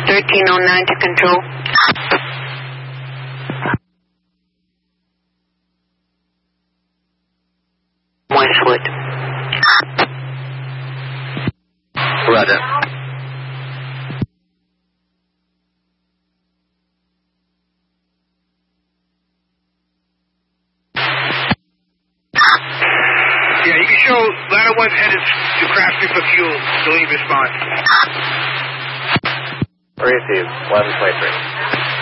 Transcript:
1309 to control. Westwood. Roger. Yeah, you can show ladder 1 headed to Craftsman for fuel. Delayed response. Received. 1123.